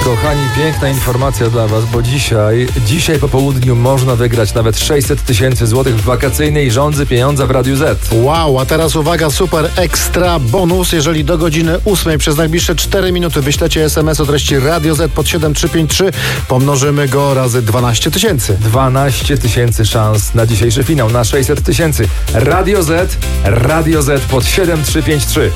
Kochani, piękna informacja dla was, bo dzisiaj po południu można wygrać nawet 600 000 złotych w wakacyjnej żądzy pieniądza w Radiu Z. Wow, a teraz uwaga, super ekstra bonus. Jeżeli do godziny 8 przez najbliższe 4 minuty wyślecie SMS o treści Radio Z pod 7353, pomnożymy go razy 12 000. 12 000 szans na dzisiejszy finał, na 600 000. Radio Z pod 7353.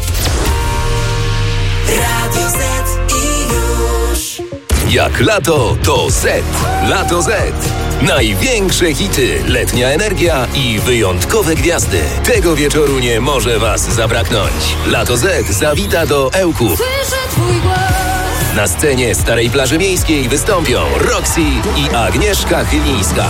Radio Z i już. Jak lato, to Z. Lato Z. Największe hity, letnia energia i wyjątkowe gwiazdy. Tego wieczoru nie może was zabraknąć. Lato Z zawita do Ełków. Słyszę twój głos. Na scenie Starej Plaży Miejskiej wystąpią Roxy i Agnieszka Chylińska.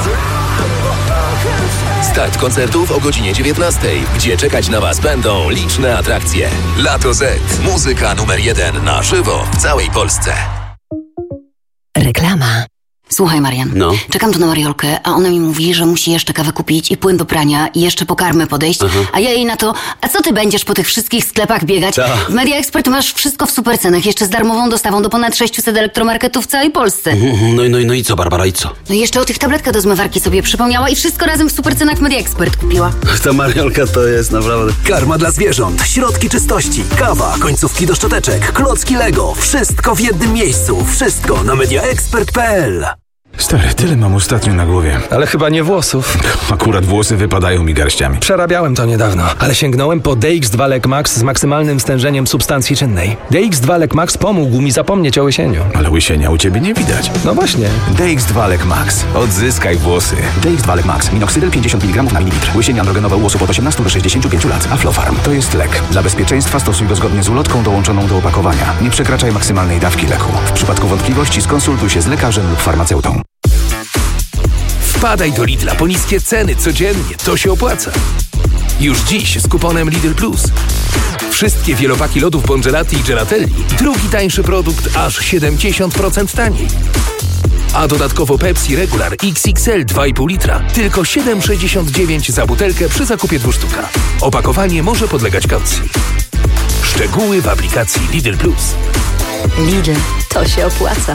Start koncertów o godzinie 19, gdzie czekać na was będą liczne atrakcje. Lato Z. Muzyka numer 1 na żywo w całej Polsce. Reklama. Słuchaj, Marian, No. czekam tu na Mariolkę, a ona mi mówi, że musi jeszcze kawę kupić i płyn do prania i jeszcze po karmę podejść, a ja jej na to, a co ty będziesz po tych wszystkich sklepach biegać? Ta. W Media Expert masz wszystko w supercenach, jeszcze z darmową dostawą do ponad 600 elektromarketów w całej Polsce. No i co, Barbara, i co? No i jeszcze o tych tabletkach do zmywarki sobie przypomniała i wszystko razem w supercenach w Media Expert kupiła. Ta Mariolka to jest naprawdę... Karma dla zwierząt, środki czystości, kawa, końcówki do szczoteczek, klocki Lego. Wszystko w jednym miejscu. Wszystko na mediaexpert.pl. Stary, tyle mam ostatnio na głowie. Ale chyba nie włosów. Akurat włosy wypadają mi garściami. Przerabiałem to niedawno, ale sięgnąłem po DX2 Lek Max z maksymalnym stężeniem substancji czynnej. DX2 Lek Max pomógł mi zapomnieć o łysieniu. Ale łysienia u ciebie nie widać. No właśnie. DX2 Lek Max. Odzyskaj włosy. DX2 Lek Max. Minoxydil 50 mg na mililitr. Łysienie androgenowe u osób od 18 do 65 lat. Aflofarm. To jest lek. Dla bezpieczeństwa stosuj go zgodnie z ulotką dołączoną do opakowania. Nie przekraczaj maksymalnej dawki leku. W przypadku wątpliwości skonsultuj się z lekarzem lub farmaceutą. Wpadaj do Lidla po niskie ceny codziennie, to się opłaca. Już dziś z kuponem Lidl Plus. Wszystkie wielopaki lodów Bongelati i Gelatelli. Drugi tańszy produkt aż 70% taniej. A dodatkowo Pepsi Regular XXL 2,5 litra. Tylko 7,69 za butelkę przy zakupie 2 sztuk. Opakowanie może podlegać kaucji. Szczegóły w aplikacji Lidl Plus. Lidl, to się opłaca.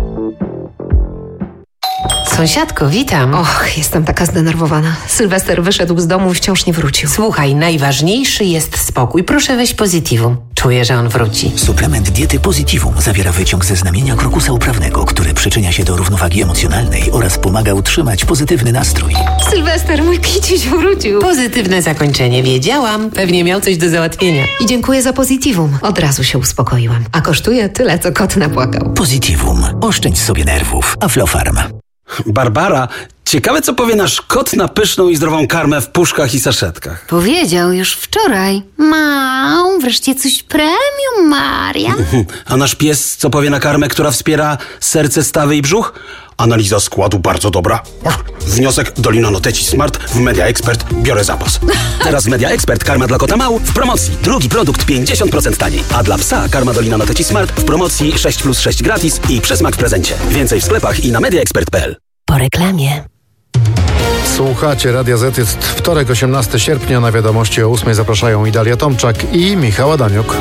Sąsiadko, witam. Och, jestem taka zdenerwowana. Sylwester wyszedł z domu i wciąż nie wrócił. Słuchaj, najważniejszy jest spokój. Proszę weź Positivum. Czuję, że on wróci. Suplement diety Positivum zawiera wyciąg ze znamienia krokusa uprawnego, który przyczynia się do równowagi emocjonalnej oraz pomaga utrzymać pozytywny nastrój. Sylwester, mój kiciuś wrócił. Pozytywne zakończenie, wiedziałam. Pewnie miał coś do załatwienia. I dziękuję za Positivum. Od razu się uspokoiłam. A kosztuje tyle, co kot napłakał. Positivum. Oszczędź sobie nerwów. Aflofarm. Barbara, ciekawe co powie nasz kot na pyszną i zdrową karmę w puszkach i saszetkach. Powiedział już wczoraj. Wreszcie coś premium, Marian. A nasz pies co powie na karmę, która wspiera serce, stawy i brzuch? Analiza składu bardzo dobra. Wniosek Dolina Noteci Smart w Media Expert. Biorę zapas. Teraz Media Expert karma dla kota mał w promocji. Drugi produkt 50% taniej. A dla psa karma Dolina Noteci Smart w promocji 6+6 gratis i przesmak w prezencie. Więcej w sklepach i na mediaexpert.pl. Po reklamie. Słuchacie Radia Z, jest wtorek, 18 sierpnia. Na wiadomości o 8 zapraszają Idalia Tomczak i Michał Adamiuk.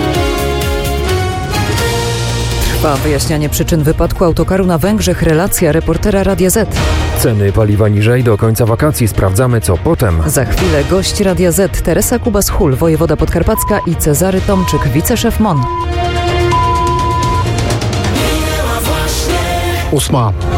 Trwa wyjaśnianie przyczyn wypadku autokaru na Węgrzech. Relacja reportera Radia Z. Ceny paliwa niżej, do końca wakacji sprawdzamy co potem. Za chwilę gość Radia Z Teresa Kubas-Hul, wojewoda podkarpacka i Cezary Tomczyk, wiceszef MON. 8.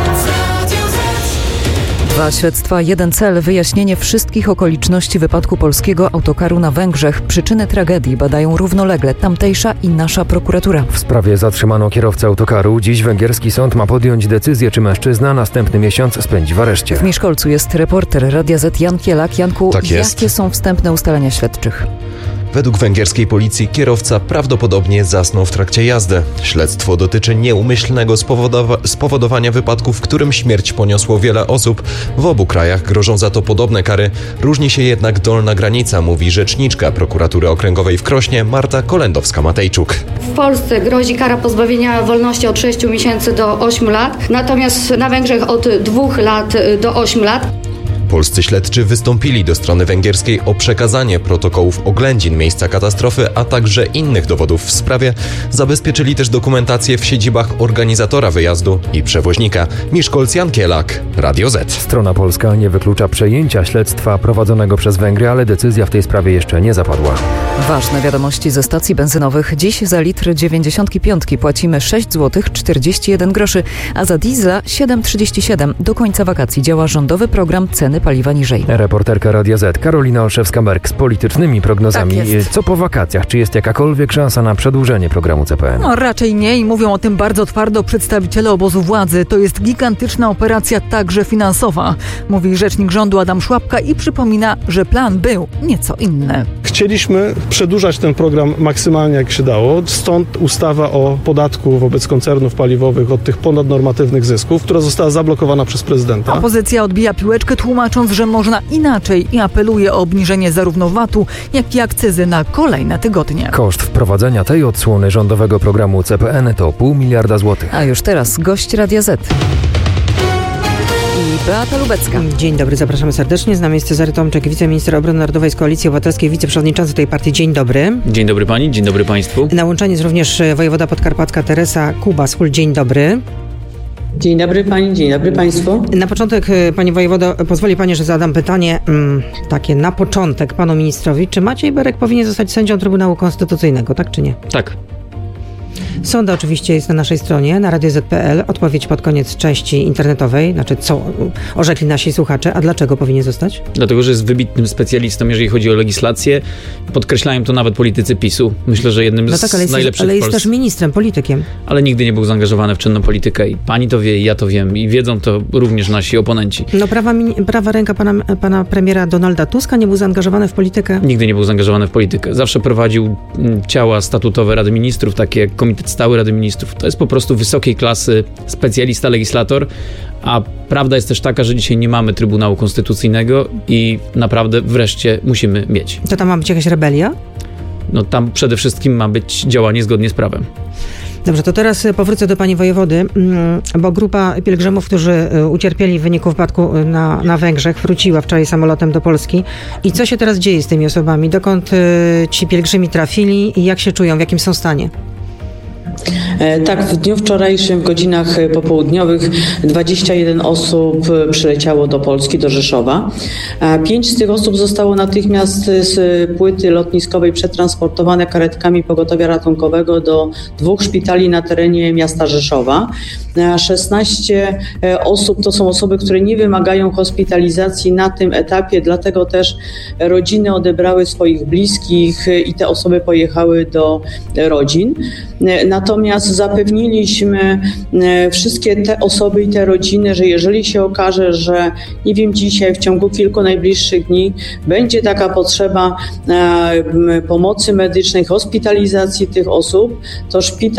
2 śledztwa, 1 cel. Wyjaśnienie wszystkich okoliczności wypadku polskiego autokaru na Węgrzech. Przyczyny tragedii badają równolegle tamtejsza i nasza prokuratura. W sprawie zatrzymano kierowcę autokaru. Dziś węgierski sąd ma podjąć decyzję, czy mężczyzna następny miesiąc spędzi w areszcie. W Miszkolcu jest reporter Radia Z Jan Kielak. Janku, Tak jest. jakie są wstępne ustalenia śledczych? Według węgierskiej policji kierowca prawdopodobnie zasnął w trakcie jazdy. Śledztwo dotyczy nieumyślnego spowodowania wypadku, w którym śmierć poniosło wiele osób. W obu krajach grożą za to podobne kary. Różni się jednak dolna granica, mówi rzeczniczka prokuratury okręgowej w Krośnie Marta Kolendowska-Matejczuk. W Polsce grozi kara pozbawienia wolności od 6 miesięcy do 8 lat, natomiast na Węgrzech od 2 lat do 8 lat. Polscy śledczy wystąpili do strony węgierskiej o przekazanie protokołów oględzin miejsca katastrofy, a także innych dowodów w sprawie. Zabezpieczyli też dokumentację w siedzibach organizatora wyjazdu i przewoźnika. Miszkolc Jankielak, Radio Z. Strona polska nie wyklucza przejęcia śledztwa prowadzonego przez Węgry, ale decyzja w tej sprawie jeszcze nie zapadła. Ważne wiadomości ze stacji benzynowych. Dziś za litr 95 płacimy 6 zł 41 groszy, a za diesla 7,37. Do końca wakacji działa rządowy program ceny paliwa niżej. Reporterka Radia Z Karolina Olszewska-Merk z politycznymi prognozami. Tak jest. Co po wakacjach? Czy jest jakakolwiek szansa na przedłużenie programu CPN? No raczej nie i mówią o tym bardzo twardo przedstawiciele obozu władzy. To jest gigantyczna operacja, także finansowa, mówi rzecznik rządu Adam Szłapka i przypomina, że plan był nieco inny. Chcieliśmy przedłużać ten program maksymalnie jak się dało, stąd ustawa o podatku wobec koncernów paliwowych od tych ponadnormatywnych zysków, która została zablokowana przez prezydenta. Opozycja odbija piłeczkę, tłumacząc, że można inaczej i apeluje o obniżenie zarówno VAT-u, jak i akcyzy na kolejne tygodnie. Koszt wprowadzenia tej odsłony rządowego programu CPN to 0,5 miliarda złotych. A już teraz gość Radia Z. I Beata Lubecka. Dzień dobry, zapraszamy serdecznie. Z nami jest Cezary Tomczyk, wiceminister obrony narodowej z Koalicji Obywatelskiej, wiceprzewodniczący tej partii. Dzień dobry. Dzień dobry pani, dzień dobry państwu. Na łączeniu jest również wojewoda podkarpacka Teresa Kubas-Hul. Dzień dobry. Dzień dobry pani, dzień dobry państwu. Na początek, pani wojewodo, pozwoli pani, że zadam pytanie takie na początek panu ministrowi. Czy Maciej Berek powinien zostać sędzią Trybunału Konstytucyjnego, tak czy nie? Tak. Sonda oczywiście jest na naszej stronie, na radioz.pl. Odpowiedź pod koniec części internetowej, znaczy co orzekli nasi słuchacze, a dlaczego powinien zostać? Dlatego, że jest wybitnym specjalistą, jeżeli chodzi o legislację. Podkreślają to nawet politycy PiS-u. Myślę, że jednym z najlepszych ale jest też ministrem, politykiem. Ale nigdy nie był zaangażowany w czynną politykę i pani to wie, i ja to wiem i wiedzą to również nasi oponenci. No prawa ręka pana premiera Donalda Tuska nie był zaangażowany w politykę? Nigdy nie był zaangażowany w politykę. Zawsze prowadził ciała statutowe Rady Ministrów, takie jak Komitet Stały Rady Ministrów. To jest po prostu wysokiej klasy specjalista, legislator, a prawda jest też taka, że dzisiaj nie mamy Trybunału Konstytucyjnego i naprawdę wreszcie musimy mieć. To tam ma być jakaś rebelia? No tam przede wszystkim ma być działanie zgodnie z prawem. Dobrze, to teraz powrócę do pani wojewody, bo grupa pielgrzymów, którzy ucierpieli w wyniku wypadku na Węgrzech, wróciła wczoraj samolotem do Polski. I co się teraz dzieje z tymi osobami? Dokąd ci pielgrzymi trafili i jak się czują, w jakim są stanie? Tak, w dniu wczorajszym w godzinach popołudniowych 21 osób przyleciało do Polski, do Rzeszowa. 5 z tych osób zostało natychmiast z płyty lotniskowej przetransportowane karetkami pogotowia ratunkowego do 2 szpitali na terenie miasta Rzeszowa. 16 osób to są osoby, które nie wymagają hospitalizacji na tym etapie, dlatego też rodziny odebrały swoich bliskich i te osoby pojechały do rodzin. Natomiast zapewniliśmy wszystkie te osoby i te rodziny, że jeżeli się okaże, że nie wiem, dzisiaj w ciągu kilku najbliższych dni będzie taka potrzeba pomocy medycznej, hospitalizacji tych osób, to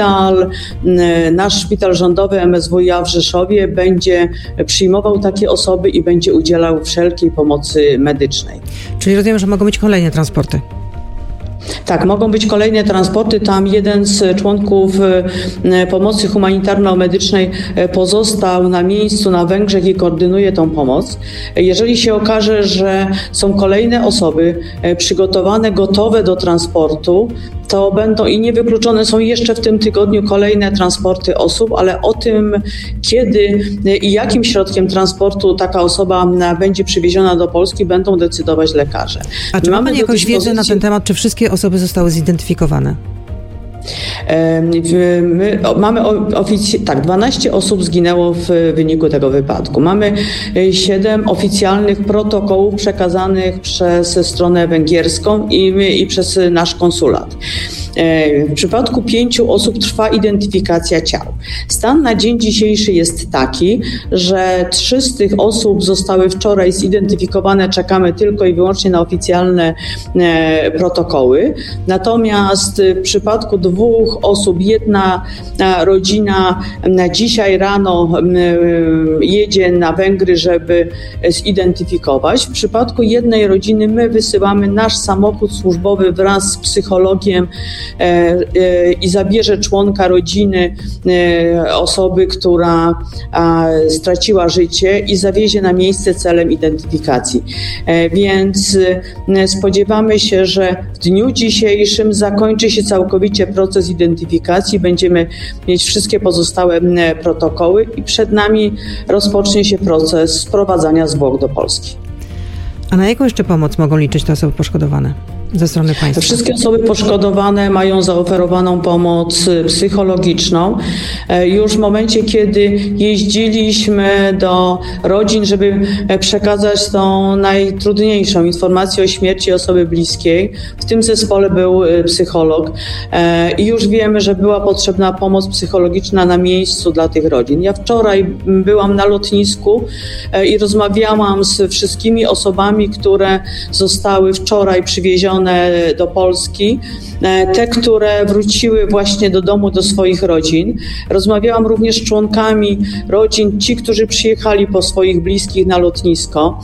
nasz szpital rządowy MSWiA w Rzeszowie będzie przyjmował takie osoby i będzie udzielał wszelkiej pomocy medycznej. Czyli rozumiem, że mogą być kolejne transporty. Tak, mogą być kolejne transporty. Tam jeden z członków pomocy humanitarno-medycznej pozostał na miejscu na Węgrzech i koordynuje tą pomoc. Jeżeli się okaże, że są kolejne osoby przygotowane, gotowe do transportu, to będą i niewykluczone są jeszcze w tym tygodniu kolejne transporty osób, ale o tym, kiedy i jakim środkiem transportu taka osoba będzie przywieziona do Polski, będą decydować lekarze. A czy ma pani jakąś wiedzę na ten temat, czy wszystkie osoby zostały zidentyfikowane? Mamy 12 osób zginęło w wyniku tego wypadku. Mamy 7 oficjalnych protokołów przekazanych przez stronę węgierską i przez nasz konsulat. W przypadku 5 osób trwa identyfikacja ciał. Stan na dzień dzisiejszy jest taki, że 3 z tych osób zostały wczoraj zidentyfikowane. Czekamy tylko i wyłącznie na oficjalne protokoły. Natomiast w przypadku 2 2 osób, jedna rodzina dzisiaj rano jedzie na Węgry, żeby zidentyfikować. W przypadku jednej rodziny my wysyłamy nasz samochód służbowy wraz z psychologiem i zabierze członka rodziny osoby, która straciła życie i zawiezie na miejsce celem identyfikacji. Więc spodziewamy się, że w dniu dzisiejszym zakończy się całkowicie proces identyfikacji. Będziemy mieć wszystkie pozostałe protokoły i przed nami rozpocznie się proces sprowadzania zwłok do Polski. A na jaką jeszcze pomoc mogą liczyć te osoby poszkodowane ze strony państwa? Wszystkie osoby poszkodowane mają zaoferowaną pomoc psychologiczną. Już w momencie, kiedy jeździliśmy do rodzin, żeby przekazać tą najtrudniejszą informację o śmierci osoby bliskiej, w tym zespole był psycholog i już wiemy, że była potrzebna pomoc psychologiczna na miejscu dla tych rodzin. Ja wczoraj byłam na lotnisku i rozmawiałam z wszystkimi osobami, które zostały wczoraj przywiezione do Polski, te, które wróciły właśnie do domu, do swoich rodzin. Rozmawiałam również z członkami rodzin, ci, którzy przyjechali po swoich bliskich na lotnisko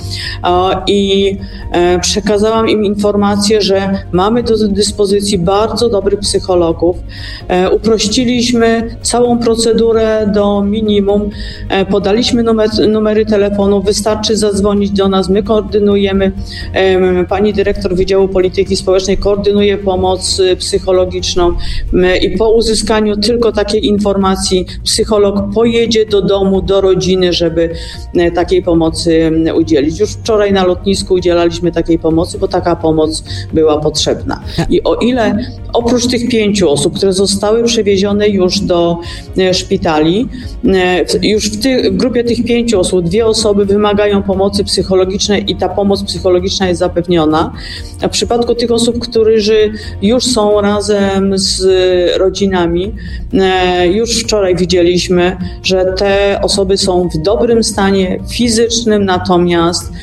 i przekazałam im informację, że mamy do dyspozycji bardzo dobrych psychologów. Uprościliśmy całą procedurę do minimum, podaliśmy numery telefonów, wystarczy zadzwonić do nas, my koordynujemy, pani dyrektor Wydziału Polityki Społecznej koordynuje pomoc psychologiczną i po uzyskaniu tylko takiej informacji psycholog pojedzie do domu, do rodziny, żeby takiej pomocy udzielić. Już wczoraj na lotnisku udzielaliśmy takiej pomocy, bo taka pomoc była potrzebna. I o ile oprócz tych 5 osób, które zostały przewiezione już do szpitali, już w grupie tych 5 osób 2 osoby wymagają pomocy psychologicznej i ta pomoc psychologiczna jest zapewniona. A w przypadku tych osób, którzy już są razem z rodzinami, już wczoraj widzieliśmy, że te osoby są w dobrym stanie fizycznym, natomiast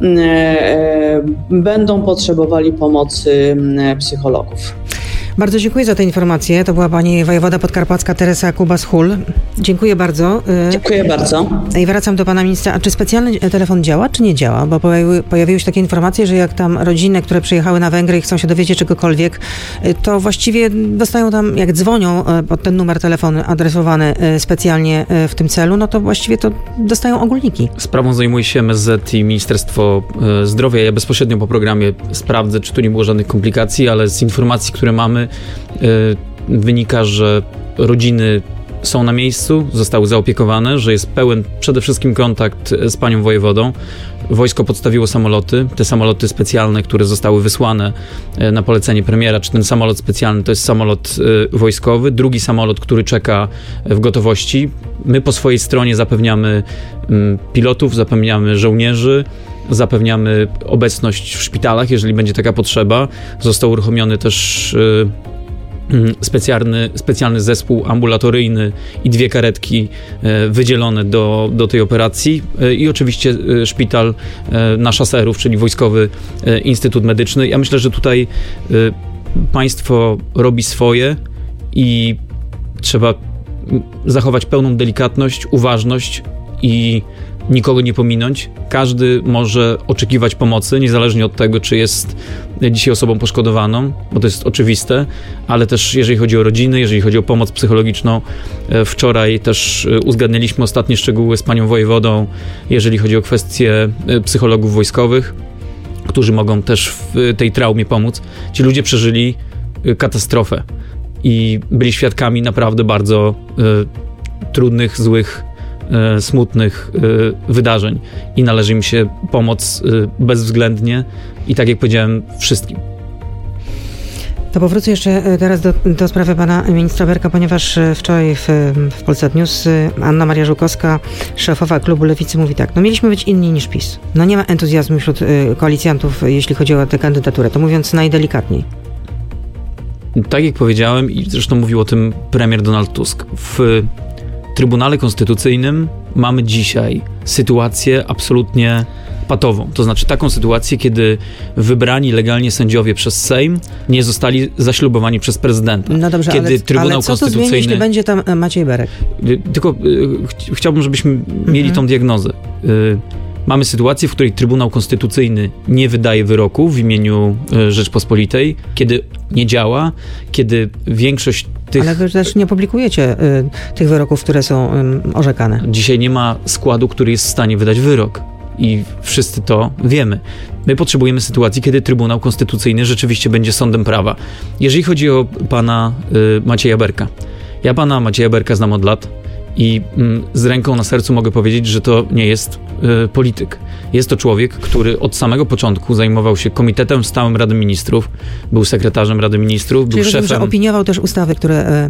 będą potrzebowali pomocy psychologów. Bardzo dziękuję za te informacje. To była pani wojewoda podkarpacka Teresa Kubas-Hul. Dziękuję bardzo. Dziękuję bardzo. I wracam do pana ministra. A czy specjalny telefon działa, czy nie działa? Bo pojawiły się takie informacje, że jak tam rodziny, które przyjechały na Węgry i chcą się dowiedzieć czegokolwiek, to właściwie dostają tam, jak dzwonią pod ten numer telefonu adresowany specjalnie w tym celu, no to właściwie to dostają ogólniki. Sprawą zajmuje się MSZ i Ministerstwo Zdrowia. Ja bezpośrednio po programie sprawdzę, czy tu nie było żadnych komplikacji, ale z informacji, które mamy, wynika, że rodziny są na miejscu, zostały zaopiekowane, że jest pełen przede wszystkim kontakt z panią wojewodą. Wojsko podstawiło samoloty, te samoloty specjalne, które zostały wysłane na polecenie premiera, czy ten samolot specjalny to jest samolot wojskowy, drugi samolot, który czeka w gotowości. My po swojej stronie zapewniamy pilotów, zapewniamy żołnierzy, zapewniamy obecność w szpitalach, jeżeli będzie taka potrzeba. Został uruchomiony też specjalny zespół ambulatoryjny i 2 karetki wydzielone do tej operacji i oczywiście szpital na szaserów, czyli Wojskowy Instytut Medyczny. Ja myślę, że tutaj państwo robi swoje i trzeba zachować pełną delikatność, uważność i nikogo nie pominąć. Każdy może oczekiwać pomocy, niezależnie od tego, czy jest dzisiaj osobą poszkodowaną, bo to jest oczywiste, ale też jeżeli chodzi o rodziny, jeżeli chodzi o pomoc psychologiczną. Wczoraj też uzgadnialiśmy ostatnie szczegóły z panią wojewodą, jeżeli chodzi o kwestie psychologów wojskowych, którzy mogą też w tej traumie pomóc. Ci ludzie przeżyli katastrofę i byli świadkami naprawdę bardzo trudnych, złych, smutnych wydarzeń i należy im się pomoc bezwzględnie i tak jak powiedziałem, wszystkim. To powrócę jeszcze teraz do sprawy pana ministra Berka, ponieważ wczoraj w Polsat News Anna Maria Żukowska, szefowa klubu Lewicy, mówi tak: no mieliśmy być inni niż PiS. No nie ma entuzjazmu wśród koalicjantów, jeśli chodzi o tę kandydaturę, to mówiąc najdelikatniej. Tak jak powiedziałem i zresztą mówił o tym premier Donald Tusk, w Trybunale Konstytucyjnym mamy dzisiaj sytuację absolutnie patową. To znaczy taką sytuację, kiedy wybrani legalnie sędziowie przez Sejm nie zostali zaślubowani przez prezydenta. No dobrze, kiedy Trybunał ale co to zmieni, jeśli będzie tam Maciej Berek? Tylko chciałbym, żebyśmy mieli tą diagnozę. Mamy sytuację, w której Trybunał Konstytucyjny nie wydaje wyroku w imieniu Rzeczpospolitej, kiedy nie działa, kiedy większość tych... Ale wy też nie publikujecie tych wyroków, które są orzekane. Dzisiaj nie ma składu, który jest w stanie wydać wyrok. I wszyscy to wiemy. My potrzebujemy sytuacji, kiedy Trybunał Konstytucyjny rzeczywiście będzie sądem prawa. Jeżeli chodzi o pana Macieja Berka. Ja pana Macieja Berka znam od lat i z ręką na sercu mogę powiedzieć, że to nie jest polityk. Jest to człowiek, który od samego początku zajmował się Komitetem Stałym Rady Ministrów, był sekretarzem Rady Ministrów, był szefem... Że opiniował też ustawy, które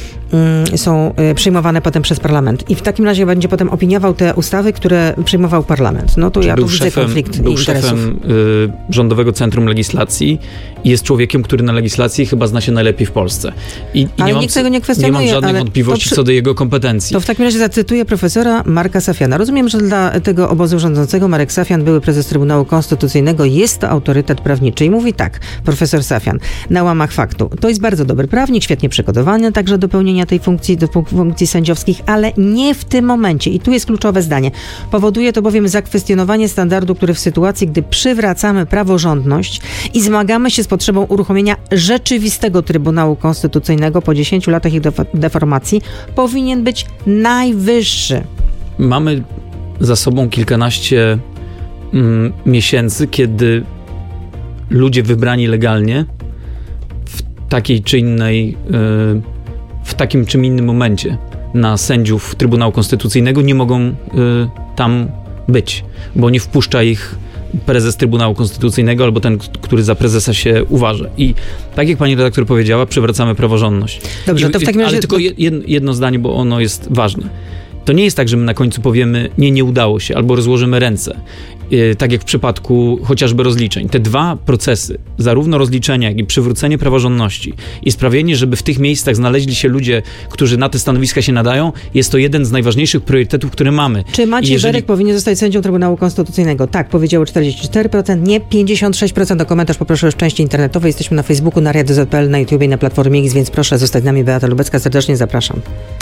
są przyjmowane potem przez parlament. I w takim razie będzie potem opiniował te ustawy, które przyjmował parlament. No to ja tu widzę konflikt był interesów. Szefem Rządowego Centrum Legislacji i jest człowiekiem, który na legislacji chyba zna się najlepiej w Polsce. Ale nikt tego nie kwestionuje. Nie mam żadnych wątpliwości co do jego kompetencji. To w takim razie zacytuję profesora Marka Safiana. Rozumiem, że dla tego obozu rządzącego Marek Safian, były prezes Trybunału Konstytucyjnego, jest to autorytet prawniczy. I mówi tak, profesor Safian, na łamach faktu. To jest bardzo dobry prawnik, świetnie przygotowany także do pełnienia tej funkcji, do funkcji sędziowskich, ale nie w tym momencie. I tu jest kluczowe zdanie. Powoduje to bowiem zakwestionowanie standardu, który w sytuacji, gdy przywracamy praworządność i zmagamy się z potrzebą uruchomienia rzeczywistego Trybunału Konstytucyjnego po 10 latach ich deformacji, powinien być najwyższy. Mamy za sobą kilkanaście miesięcy, kiedy ludzie wybrani legalnie w takiej czy innej w takim czy innym momencie na sędziów Trybunału Konstytucyjnego nie mogą tam być, bo nie wpuszcza ich prezes Trybunału Konstytucyjnego albo ten, który za prezesa się uważa. I tak jak pani redaktor powiedziała, przywracamy praworządność. Dobrze, to w takim razie... Ale tylko jedno zdanie, bo ono jest ważne. To nie jest tak, że my na końcu powiemy nie udało się, albo rozłożymy ręce. Tak jak w przypadku chociażby rozliczeń. Te dwa procesy, zarówno rozliczenia, jak i przywrócenie praworządności i sprawienie, żeby w tych miejscach znaleźli się ludzie, którzy na te stanowiska się nadają, jest to jeden z najważniejszych priorytetów, które mamy. Czy Maciej Berek powinien zostać sędzią Trybunału Konstytucyjnego? Tak, powiedziało 44%, nie 56%. O komentarz poproszę w części internetowej. Jesteśmy na Facebooku, na Radio Z.pl, na YouTubie i na Platformie X, więc proszę zostać z nami. Beata Lubecka, serdecznie zapraszam.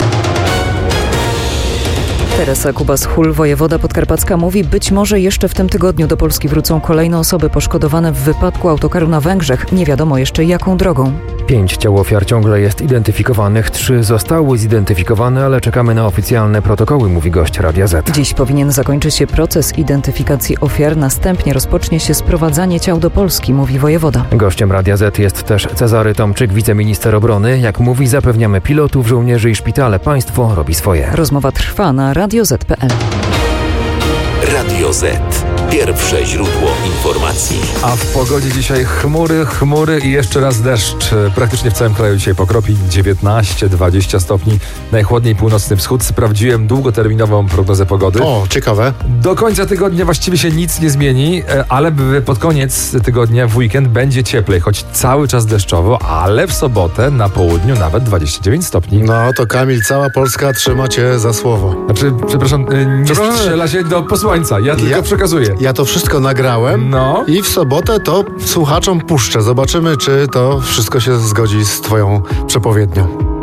Teresa Kubas-Hul, wojewoda podkarpacka, mówi, być może jeszcze w tym tygodniu do Polski wrócą kolejne osoby poszkodowane w wypadku autokaru na Węgrzech. Nie wiadomo jeszcze jaką drogą. 5 ciał ofiar ciągle jest identyfikowanych, 3 zostały zidentyfikowane, ale czekamy na oficjalne protokoły, mówi gość Radia Z. Dziś powinien zakończyć się proces identyfikacji ofiar, następnie rozpocznie się sprowadzanie ciał do Polski, mówi wojewoda. Gościem Radia Z jest też Cezary Tomczyk, wiceminister obrony. Jak mówi, zapewniamy pilotów, żołnierzy i szpitale. Państwo robi swoje. Rozmowa trwa na radioz.pl. Radio Z. Pierwsze źródło informacji. A w pogodzie dzisiaj chmury i jeszcze raz deszcz. Praktycznie w całym kraju dzisiaj pokropi 19-20 stopni. Najchłodniej północny wschód. Sprawdziłem długoterminową prognozę pogody. O, ciekawe. Do końca tygodnia właściwie się nic nie zmieni, ale pod koniec tygodnia w weekend będzie cieplej, choć cały czas deszczowo, ale w sobotę na południu nawet 29 stopni. No to Kamil, cała Polska trzyma cię za słowo. Znaczy, przepraszam, nie strzela się do posłańca, ja tylko przekazuję. Ja to wszystko nagrałem i w sobotę to słuchaczom puszczę. Zobaczymy, czy to wszystko się zgodzi z twoją przepowiednią.